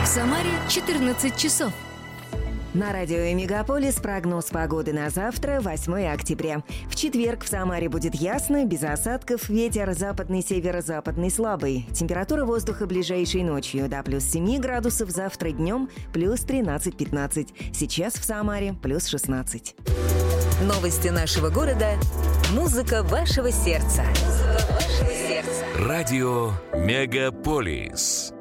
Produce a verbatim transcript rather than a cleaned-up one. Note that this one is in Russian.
Самаре четырнадцать часов. На радио Мегаполис прогноз погоды на завтра, восьмое октября. В четверг в Самаре будет ясно, без осадков, ветер западный, северо-западный слабый. Температура воздуха ближайшей ночью до плюс семь градусов, завтра днем плюс тринадцать-пятнадцать. Сейчас в Самаре плюс шестнадцать. Новости нашего города. Музыка вашего сердца. Музыка вашего сердца. Радио Мегаполис.